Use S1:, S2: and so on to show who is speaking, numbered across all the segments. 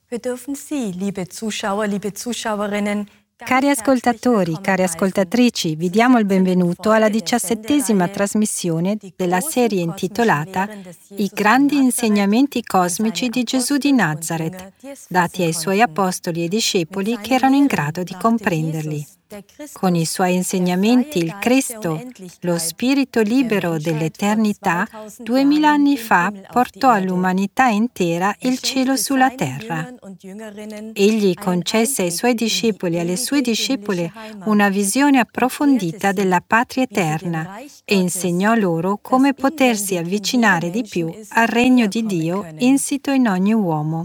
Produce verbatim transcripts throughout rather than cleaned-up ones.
S1: Wir dürfen Sie, liebe Zuschauer, liebe Zuschauerinnen,
S2: Cari ascoltatori, cari ascoltatrici, vi diamo il benvenuto alla diciassettesima trasmissione della serie intitolata I grandi insegnamenti cosmici di Gesù di Nazareth, dati ai suoi apostoli e discepoli che erano in grado di comprenderli. Con i suoi insegnamenti il Cristo, lo spirito libero dell'eternità, duemila anni fa portò all'umanità intera il cielo sulla terra. Egli concesse ai suoi discepoli e alle sue discepole una visione approfondita della patria eterna e insegnò loro come potersi avvicinare di più al regno di Dio insito in ogni uomo.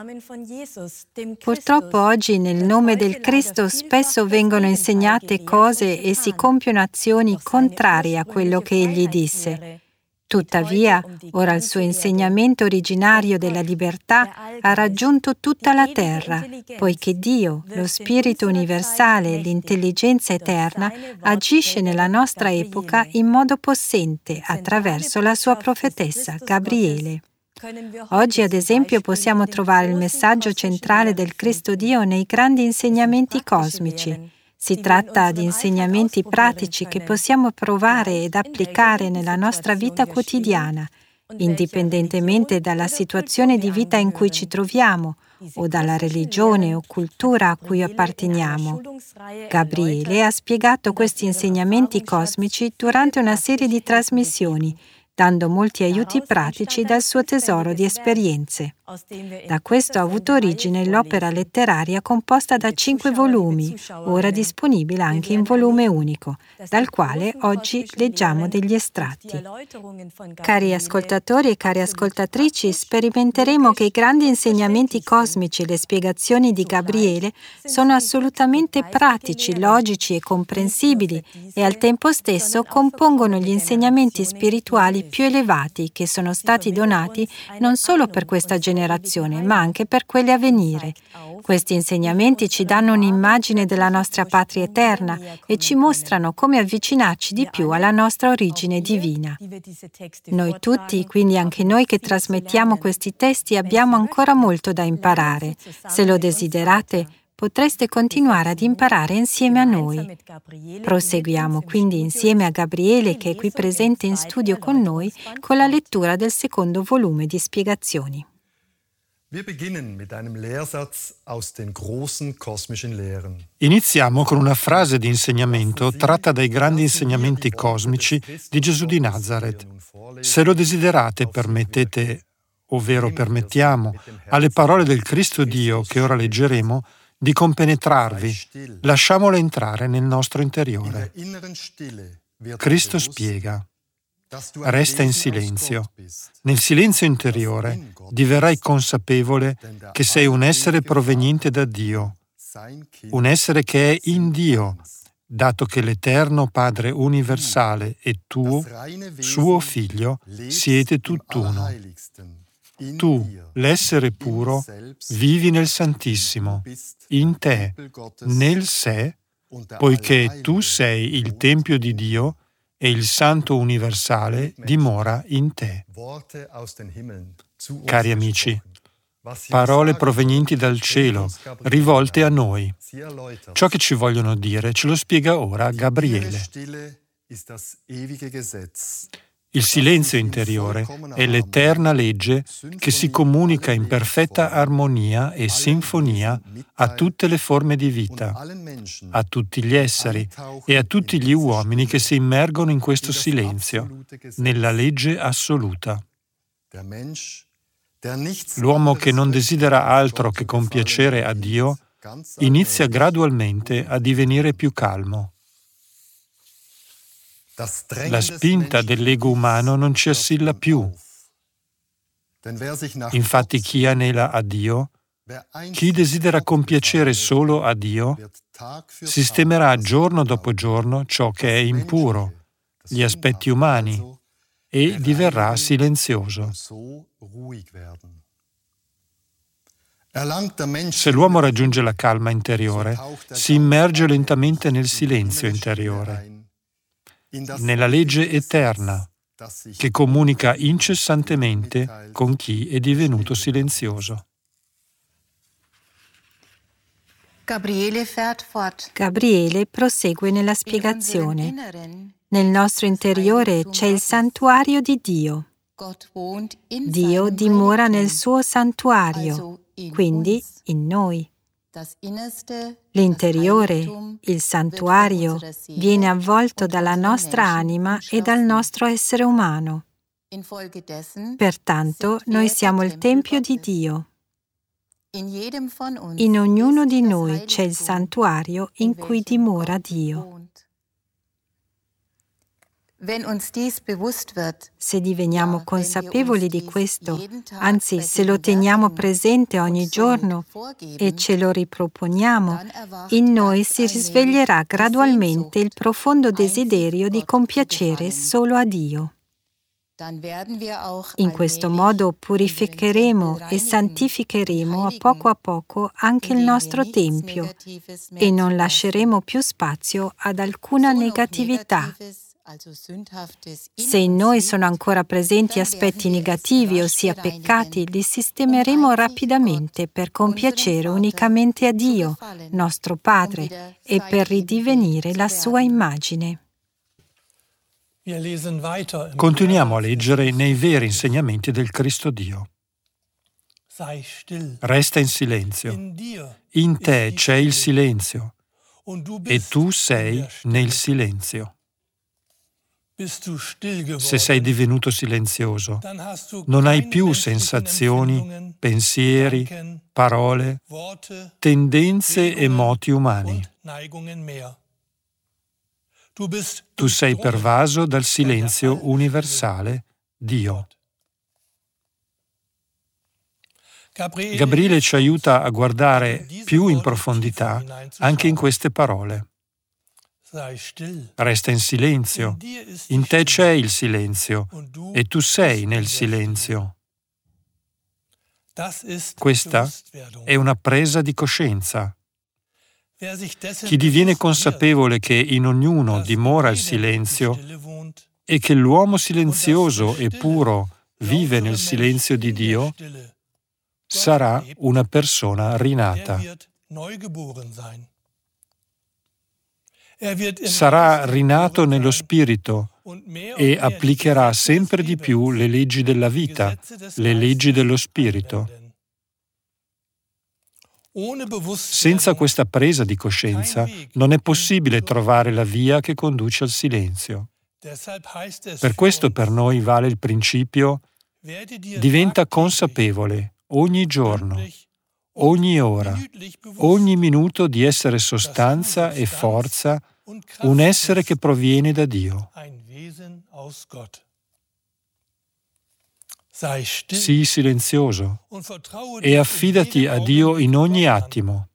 S2: Purtroppo oggi nel nome del Cristo spesso vengono insegnate cose e si compiono azioni contrarie a quello che egli disse. Tuttavia, ora il suo insegnamento originario della libertà ha raggiunto tutta la terra, poiché Dio, lo Spirito universale e l'intelligenza eterna, agisce nella nostra epoca in modo possente attraverso la sua profetessa Gabriele. Oggi, ad esempio, possiamo trovare il messaggio centrale del Cristo Dio nei grandi insegnamenti cosmici. Si tratta di insegnamenti pratici che possiamo provare ed applicare nella nostra vita quotidiana, indipendentemente dalla situazione di vita in cui ci troviamo o dalla religione o cultura a cui apparteniamo. Gabriele ha spiegato questi insegnamenti cosmici durante una serie di trasmissioni, dando molti aiuti pratici dal suo tesoro di esperienze. Da questo ha avuto origine l'opera letteraria composta da cinque volumi, ora disponibile anche in volume unico, dal quale oggi leggiamo degli estratti. Cari ascoltatori e cari ascoltatrici, sperimenteremo che i grandi insegnamenti cosmici e le spiegazioni di Gabriele sono assolutamente pratici, logici e comprensibili e al tempo stesso compongono gli insegnamenti spirituali più elevati che sono stati donati non solo per questa generazione, ma anche per quelle a venire. Questi insegnamenti ci danno un'immagine della nostra patria eterna e ci mostrano come avvicinarci di più alla nostra origine divina. Noi tutti, quindi anche noi che trasmettiamo questi testi, abbiamo ancora molto da imparare. Se lo desiderate, potreste continuare ad imparare insieme a noi. Proseguiamo quindi insieme a Gabriele, che è qui presente in studio con noi, con la lettura del secondo volume di spiegazioni.
S3: Iniziamo con una frase di insegnamento tratta dai grandi insegnamenti cosmici di Gesù di Nazareth. Se lo desiderate, permettete, ovvero permettiamo, alle parole del Cristo Dio che ora leggeremo, di compenetrarvi, lasciamole entrare nel nostro interiore. Cristo spiega: resta in silenzio. Nel silenzio interiore diverrai consapevole che sei un essere proveniente da Dio, un essere che è in Dio, dato che l'Eterno Padre universale e tu, suo Figlio, siete tutt'uno. Tu, l'essere puro, vivi nel Santissimo, in te, nel sé, poiché tu sei il Tempio di Dio e il Santo universale dimora in te. Cari amici, parole provenienti dal cielo, rivolte a noi. Ciò che ci vogliono dire ce lo spiega ora Gabriele. Il silenzio interiore è l'eterna legge che si comunica in perfetta armonia e sinfonia a tutte le forme di vita, a tutti gli esseri e a tutti gli uomini che si immergono in questo silenzio, nella legge assoluta. L'uomo che non desidera altro che compiacere a Dio inizia gradualmente a divenire più calmo. La spinta dell'ego umano non ci assilla più. Infatti chi anela a Dio, chi desidera compiacere solo a Dio, sistemerà giorno dopo giorno ciò che è impuro, gli aspetti umani, e diverrà silenzioso. Se l'uomo raggiunge la calma interiore, si immerge lentamente nel silenzio interiore, nella legge eterna, che comunica incessantemente con chi è divenuto silenzioso.
S4: Gabriele fährt fort.
S2: Gabriele prosegue nella spiegazione. Nel nostro interiore c'è il santuario di Dio. Dio dimora nel suo santuario, quindi in noi. L'interiore, il santuario, viene avvolto dalla nostra anima e dal nostro essere umano. Pertanto, noi siamo il Tempio di Dio. In ognuno di noi c'è il santuario in cui dimora Dio. Se diveniamo consapevoli di questo, anzi se lo teniamo presente ogni giorno e ce lo riproponiamo, in noi si risveglierà gradualmente il profondo desiderio di compiacere solo a Dio. In questo modo purificheremo e santificheremo a poco a poco anche il nostro Tempio e non lasceremo più spazio ad alcuna negatività. Se in noi sono ancora presenti aspetti negativi, ossia peccati, li sistemeremo rapidamente per compiacere unicamente a Dio, nostro Padre, e per ridivenire la sua immagine.
S3: Continuiamo a leggere nei veri insegnamenti del Cristo Dio. Resta in silenzio. In te c'è il silenzio e tu sei nel silenzio. Se sei divenuto silenzioso, non hai più sensazioni, pensieri, parole, tendenze e moti umani. Tu sei pervaso dal silenzio universale, Dio. Gabriele ci aiuta a guardare più in profondità anche in queste parole. Resta in silenzio. In te c'è il silenzio e tu sei nel silenzio. Questa è una presa di coscienza. Chi diviene consapevole che in ognuno dimora il silenzio e che l'uomo silenzioso e puro vive nel silenzio di Dio, sarà una persona rinata. Sarà rinato nello spirito e applicherà sempre di più le leggi della vita, le leggi dello spirito. Senza questa presa di coscienza non è possibile trovare la via che conduce al silenzio. Per questo per noi vale il principio: diventa consapevole ogni giorno, ogni ora, ogni minuto di essere sostanza e forza, un essere che proviene da Dio. Sii silenzioso e affidati a Dio in ogni attimo.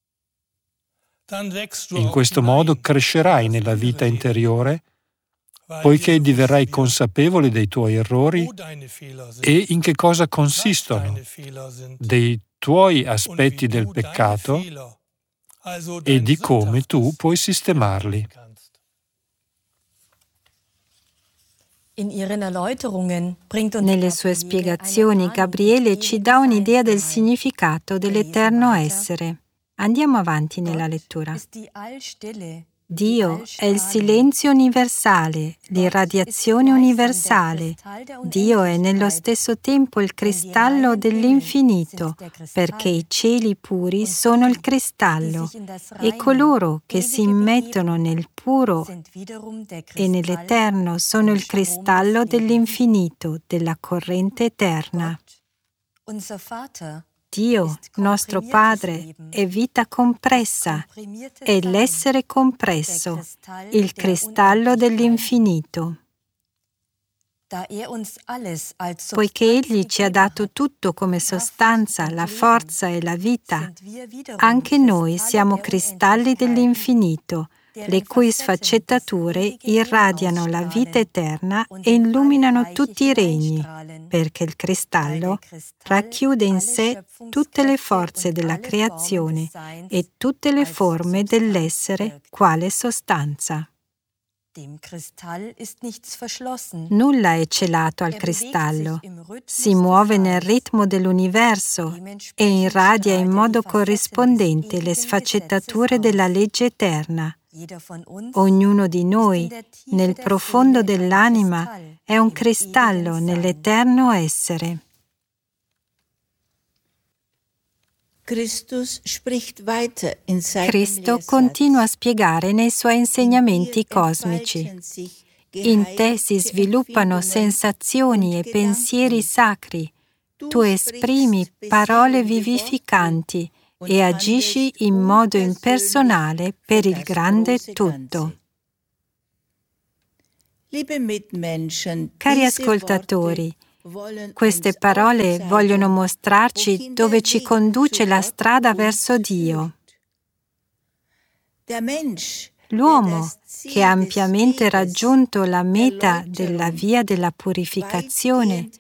S3: In questo modo crescerai nella vita interiore, poiché diverrai consapevole dei tuoi errori e in che cosa consistono, dei tuoi aspetti del peccato e di come tu puoi sistemarli.
S2: Nelle sue spiegazioni, Gabriele ci dà un'idea del significato dell'eterno essere. Andiamo avanti nella lettura. Dio è il silenzio universale, l'irradiazione universale. Dio è nello stesso tempo il cristallo dell'infinito, perché i cieli puri sono il cristallo e coloro che si immettono nel puro e nell'eterno sono il cristallo dell'infinito, della corrente eterna. Dio, nostro Padre, è vita compressa, è l'essere compresso, il cristallo dell'infinito. Poiché Egli ci ha dato tutto come sostanza, la forza e la vita, anche noi siamo cristalli dell'infinito, le cui sfaccettature irradiano la vita eterna e illuminano tutti i regni, perché il cristallo racchiude in sé tutte le forze della creazione e tutte le forme dell'essere quale sostanza. Nulla è celato al cristallo. Si muove nel ritmo dell'universo e irradia in modo corrispondente le sfaccettature della legge eterna. Ognuno di noi, nel profondo dell'anima, è un cristallo nell'eterno essere. Cristo continua a spiegare nei suoi insegnamenti cosmici. In te si sviluppano sensazioni e pensieri sacri. Tu esprimi parole vivificanti e agisci in modo impersonale per il grande tutto. Cari ascoltatori, queste parole vogliono mostrarci dove ci conduce la strada verso Dio. L'uomo, che ha ampiamente raggiunto la meta della via della purificazione,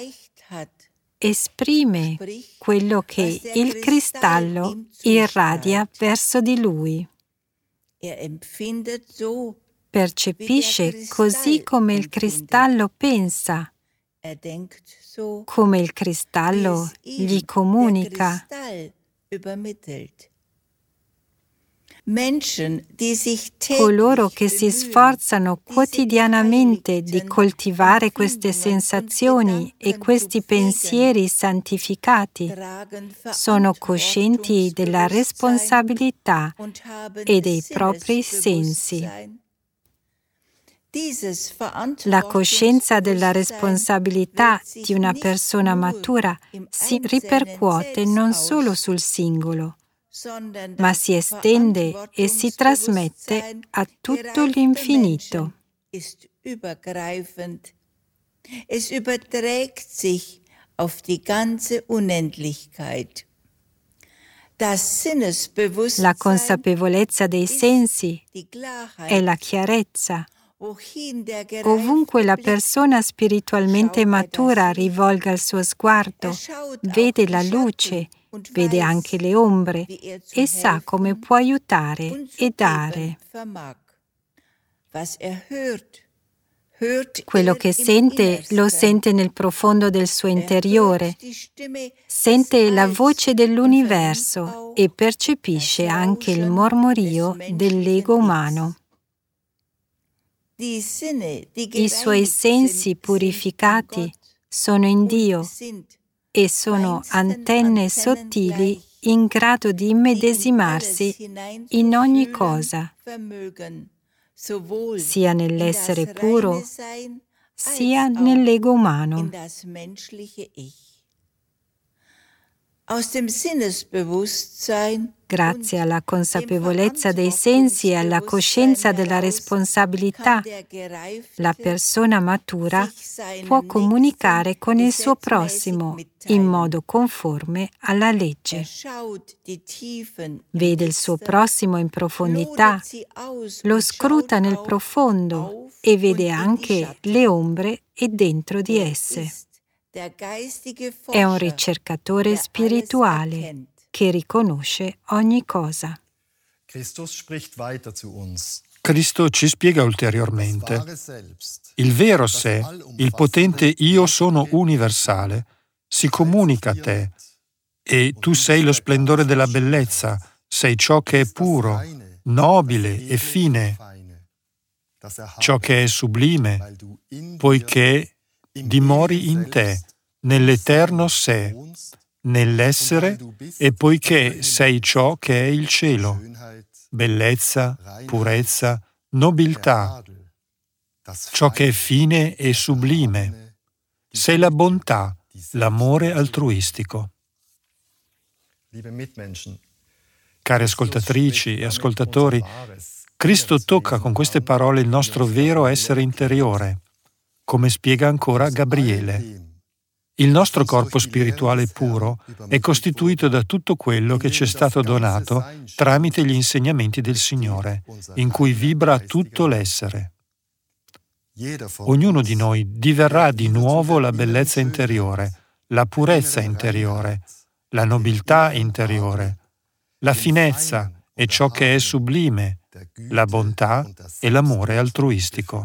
S2: esprime quello che il cristallo irradia verso di lui. Percepisce così come il cristallo pensa, come il cristallo gli comunica. Coloro che si sforzano quotidianamente di coltivare queste sensazioni e questi pensieri santificati sono coscienti della responsabilità e dei propri sensi. La coscienza della responsabilità di una persona matura si ripercuote non solo sul singolo, ma si estende e si trasmette a tutto l'infinito.
S5: Es überträgt sich auf die ganze Unendlichkeit.
S2: La consapevolezza dei sensi è la chiarezza. Ovunque la persona spiritualmente matura rivolga il suo sguardo, vede la luce, vede anche le ombre e sa come può aiutare e dare. Quello che sente lo sente nel profondo del suo interiore, sente la voce dell'universo e percepisce anche il mormorio dell'ego umano. I suoi sensi purificati sono in Dio e sono antenne sottili in grado di immedesimarsi in ogni cosa, sia nell'essere puro, sia nell'ego umano. Grazie alla consapevolezza dei sensi e alla coscienza della responsabilità, la persona matura può comunicare con il suo prossimo in modo conforme alla legge. Vede il suo prossimo in profondità, lo scruta nel profondo e vede anche le ombre e dentro di esse. È un ricercatore spirituale che riconosce ogni cosa.
S3: Cristo ci spiega ulteriormente. Il vero sé, il potente Io sono universale, si comunica a te e tu sei lo splendore della bellezza, sei ciò che è puro, nobile e fine, ciò che è sublime, poiché dimori in te, nell'eterno sé, nell'essere e poiché sei ciò che è il cielo, bellezza, purezza, nobiltà, ciò che è fine e sublime. Sei la bontà, l'amore altruistico. Cari ascoltatrici e ascoltatori, Cristo tocca con queste parole il nostro vero essere interiore, come spiega ancora Gabriele. Il nostro corpo spirituale puro è costituito da tutto quello che ci è stato donato tramite gli insegnamenti del Signore, in cui vibra tutto l'essere. Ognuno di noi diverrà di nuovo la bellezza interiore, la purezza interiore, la nobiltà interiore, la finezza e ciò che è sublime, la bontà e l'amore altruistico.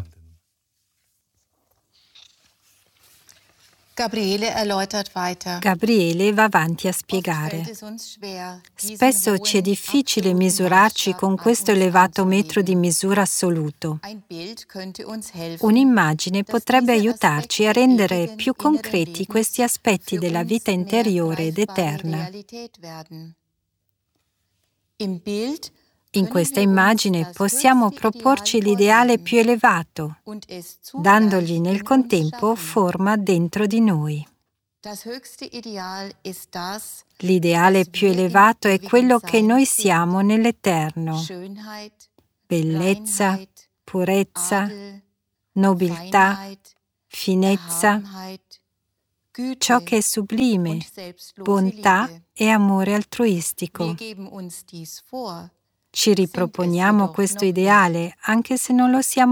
S4: Gabriele erläutert weiter.
S2: Gabriele va avanti a spiegare. Spesso ci è difficile misurarci con questo elevato metro di misura assoluto. Un'immagine potrebbe aiutarci a rendere più concreti questi aspetti della vita interiore ed eterna. In questa immagine possiamo proporci l'ideale più elevato, dandogli nel contempo forma dentro di noi. L'ideale più elevato è quello che noi siamo nell'eterno: bellezza, purezza, nobiltà, finezza, ciò che è sublime, bontà e amore altruistico. Ci riproponiamo questo ideale, anche se non lo siamo